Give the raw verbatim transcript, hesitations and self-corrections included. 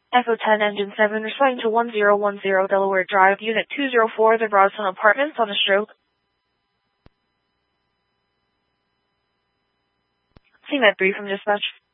Echo ten, Engine seven, responding to one zero one zero Delaware Drive, Unit two zero four, the Broadstone Apartments on a stroke. C M E D three from dispatch.